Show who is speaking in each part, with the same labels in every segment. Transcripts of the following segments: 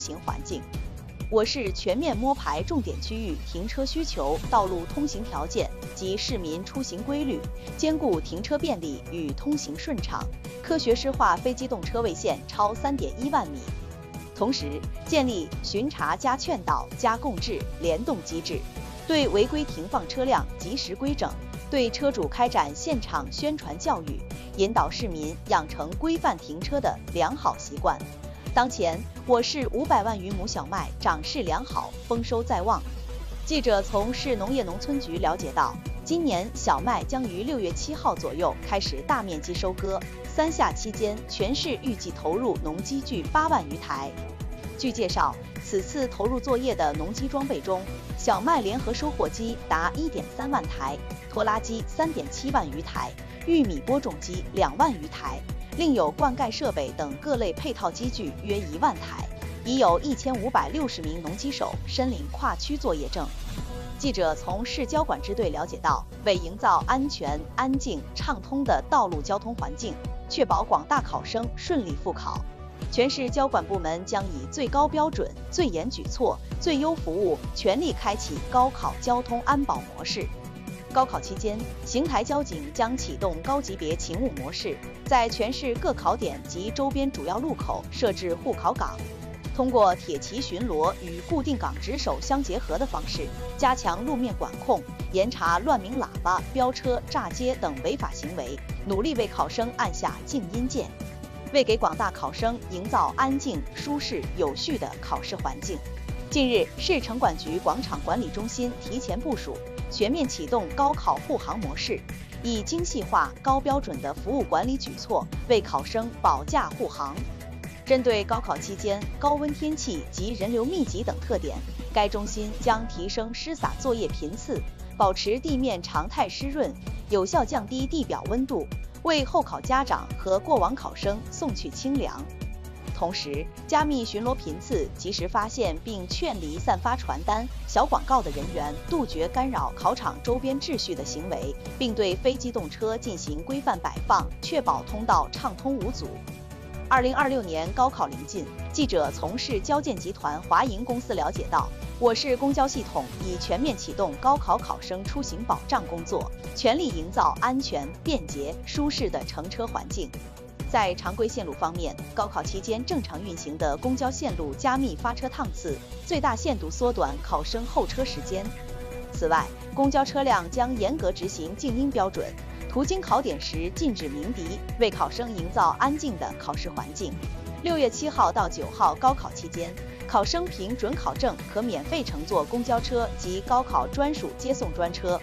Speaker 1: 行环境。我市全面摸排重点区域停车需求、道路通行条件及市民出行规律，兼顾停车便利与通行顺畅，科学施划非机动车位线超3.1万米。同时，建立巡查加劝导加共治联动机制，对违规停放车辆及时规整，对车主开展现场宣传教育，引导市民养成规范停车的良好习惯。当前，我市500万余亩小麦长势良好，丰收在望。记者从市农业农村局了解到，今年小麦将于6月7号左右开始大面积收割，3夏期间全市预计投入农机具8万余台。据介绍，此次投入作业的农机装备中，小麦联合收获机达1.3万台，拖拉机3.7万余台，玉米播种机2万余台。另有灌溉设备等各类配套机具约1万台，已有1560名农机手申领跨区作业证。记者从市交管支队了解到，为营造安全、安静、畅通的道路交通环境，确保广大考生顺利复考，全市交管部门将以最高标准、最严举措、最优服务，全力开启高考交通安保模式。高考期间，邢台交警将启动高级别勤务模式，在全市各考点及周边主要路口设置护考岗，通过铁骑巡逻与固定岗值守相结合的方式，加强路面管控，严查乱鸣喇叭、飙车、炸街等违法行为，努力为考生按下静音键，为给广大考生营造安静、舒适、有序的考试环境。近日，市城管局广场管理中心提前部署，全面启动高考护航模式，以精细化、高标准的服务管理举措为考生保驾护航。针对高考期间高温天气及人流密集等特点，该中心将提升湿洒作业频次，保持地面常态湿润，有效降低地表温度，为候考家长和过往考生送去清凉。同时，加密巡逻频次，及时发现并劝离散发传单、小广告的人员，杜绝干扰考场周边秩序的行为，并对非机动车进行规范摆放，确保通道畅通无阻。2026年高考临近，记者从市交建集团华营公司了解到，我市公交系统已全面启动高考考生出行保障工作，全力营造安全、便捷、舒适的乘车环境。在常规线路方面，高考期间正常运行的公交线路加密发车趟次，最大限度缩短考生候车时间。此外，公交车辆将严格执行静音标准，途经考点时禁止鸣笛，为考生营造安静的考试环境。6月7号到9号高考期间，考生凭准考证可免费乘坐公交车及高考专属接送专车。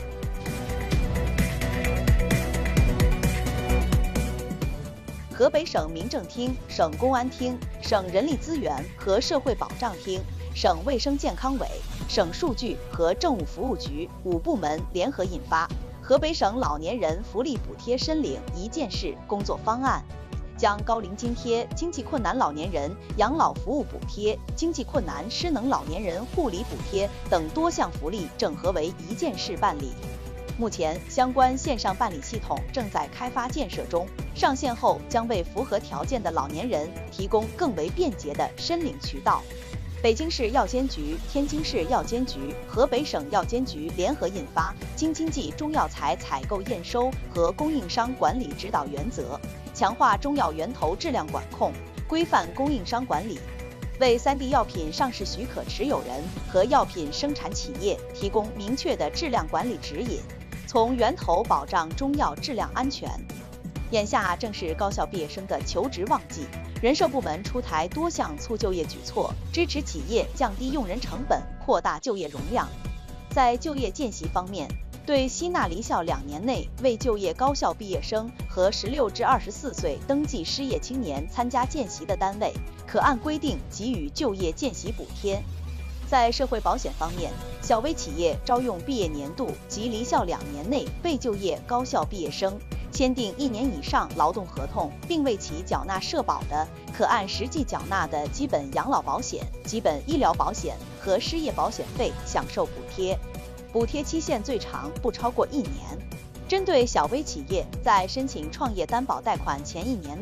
Speaker 1: 河北省民政厅、省公安厅、省人力资源和社会保障厅、省卫生健康委、省数据和政务服务局5部门联合印发《河北省老年人福利补贴申领一件事工作方案》，将高龄津贴、经济困难老年人养老服务补贴、经济困难失能老年人护理补贴等多项福利整合为一件事办理。目前，相关线上办理系统正在开发建设中，上线后将为符合条件的老年人提供更为便捷的申领渠道。北京市药监局、天津市药监局、河北省药监局联合印发《京津冀中药材采购验收和供应商管理指导原则》，强化中药源头质量管控，规范供应商管理，为3D 药品上市许可持有人和药品生产企业提供明确的质量管理指引，从源头保障中药质量安全。眼下正是高校毕业生的求职旺季，人社部门出台多项促就业举措，支持企业降低用人成本，扩大就业容量。在就业见习方面，对吸纳离校2年内未就业高校毕业生和16至24岁登记失业青年参加见习的单位，可按规定给予就业见习补贴。在社会保险方面，小微企业招用毕业年度及离校2年内未就业高校毕业生，签订1年以上劳动合同并为其缴纳社保的，可按实际缴纳的基本养老保险、基本医疗保险和失业保险费享受补贴，补贴期限最长不超过1年。针对小微企业在申请创业担保贷款前1年内，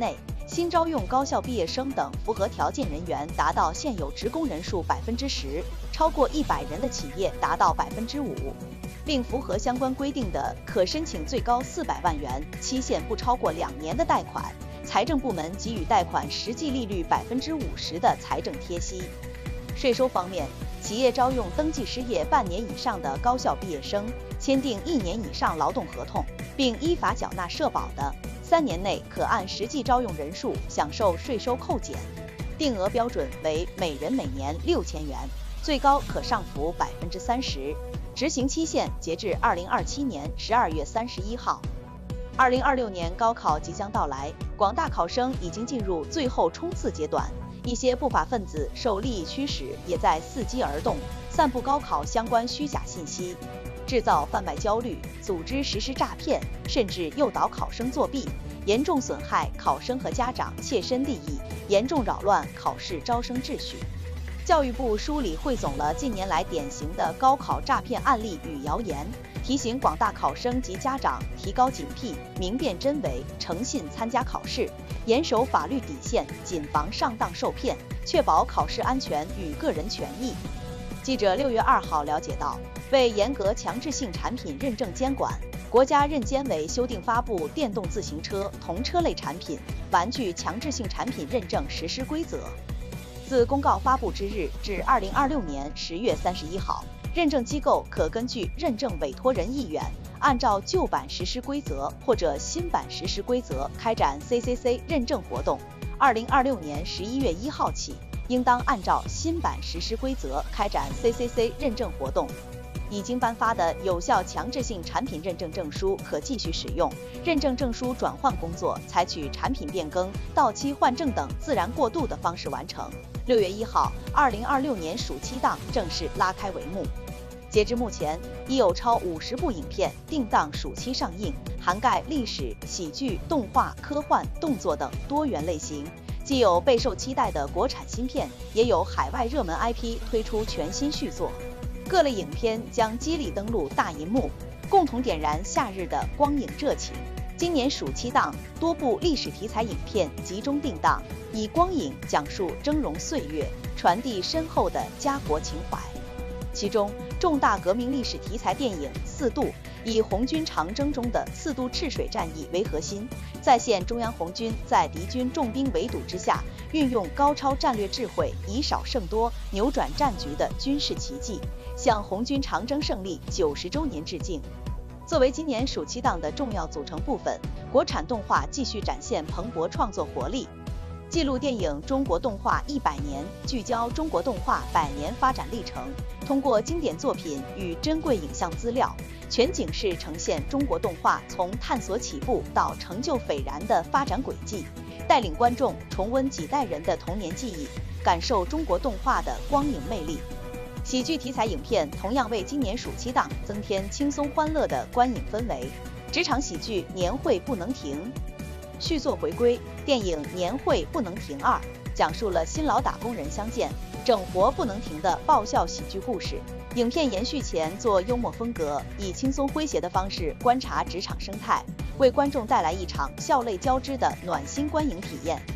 Speaker 1: 新招用高校毕业生等符合条件人员达到现有职工人数10%，超过100人的企业达到5%。另符合相关规定的，可申请最高400万元，期限不超过2年的贷款，财政部门给予贷款实际利率50%的财政贴息。税收方面，企业招用登记失业半年以上的高校毕业生，签订1年以上劳动合同，并依法缴纳社保的，3年内可按实际招用人数享受税收扣减，定额标准为每人每年6000元，最高可上浮30%，执行期限截至2027年12月31号。2026年高考即将到来，广大考生已经进入最后冲刺阶段，一些不法分子受利益驱使，也在伺机而动，散布高考相关虚假信息，制造贩卖焦虑，组织实施诈骗，甚至诱导考生作弊，严重损害考生和家长切身利益，严重扰乱考试招生秩序。教育部梳理汇总了近年来典型的高考诈骗案例与谣言，提醒广大考生及家长提高警惕，明辨真伪，诚信参加考试，严守法律底线，谨防上当受骗，确保考试安全与个人权益。记者6月2号了解到，为严格强制性产品认证监管，国家认监委修订发布电动自行车、童车类产品、玩具强制性产品认证实施规则。自公告发布之日至2026年10月31号，认证机构可根据认证委托人意愿，按照旧版实施规则或者新版实施规则开展 CCC 认证活动。2026年11月1号起，应当按照新版实施规则开展 CCC 认证活动。已经颁发的有效强制性产品认证证书可继续使用，认证证书转换工作采取产品变更、到期换证等自然过渡的方式完成。6月1号，2026年暑期档正式拉开帷幕。截至目前，已有超50部影片定档暑期上映，涵盖历史、喜剧、动画、科幻、动作等多元类型。既有备受期待的国产新片，也有海外热门 IP 推出全新续作。各类影片将激励登陆大银幕，共同点燃夏日的光影热情。今年暑期档，多部历史题材影片集中定档，以光影讲述峥嵘岁月，传递深厚的家国情怀。其中，重大革命历史题材电影《四渡》以红军长征中的四渡赤水战役为核心，再现中央红军在敌军重兵围堵之下，运用高超战略智慧，以少胜多，扭转战局的军事奇迹，向红军长征胜利90周年致敬。作为今年暑期档的重要组成部分，国产动画继续展现蓬勃创作活力。记录电影《中国动画100年》，聚焦中国动画100年发展历程，通过经典作品与珍贵影像资料，全景式呈现中国动画从探索起步到成就斐然的发展轨迹，带领观众重温几代人的童年记忆，感受中国动画的光影魅力。喜剧题材影片同样为今年暑期档增添轻松欢乐的观影氛围。职场喜剧《年会不能停》续作回归，电影《年会不能停2》讲述了新老打工人相见、整活不能停的爆笑喜剧故事。影片延续前作幽默风格，以轻松诙谐的方式观察职场生态，为观众带来一场笑泪交织的暖心观影体验。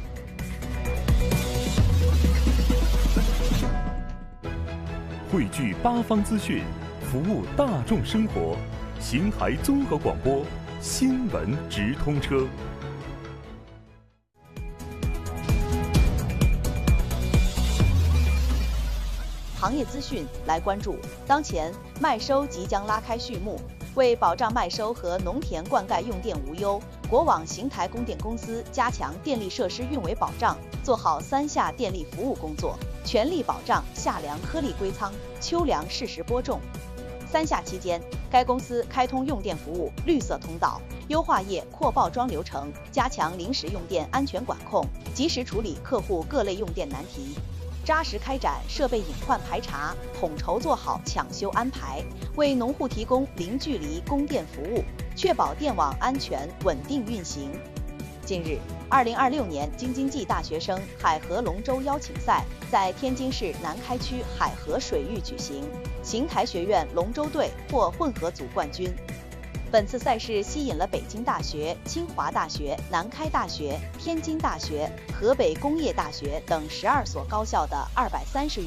Speaker 2: 汇聚八方资讯，服务大众生活。邢台综合广播新闻直通车。
Speaker 1: 行业资讯来关注，当前麦收即将拉开序幕。为保障麦收和农田灌溉用电无忧，国网邢台供电公司加强电力设施运维保障，做好3夏电力服务工作，全力保障夏粮颗粒归仓，秋粮适时播种。3夏期间，该公司开通用电服务绿色通道，优化业扩报装流程，加强临时用电安全管控，及时处理客户各类用电难题。扎实开展设备隐患排查，统筹做好抢修安排，为农户提供零距离供电服务，确保电网安全稳定运行。近日，2026年京津冀大学生海河龙舟邀请赛在天津市南开区海河水域举行，邢台学院龙舟队获混合组冠军。 本次赛事吸引了北京大学、清华大学、南开大学、天津大学、河北工业大学等12所高校的230余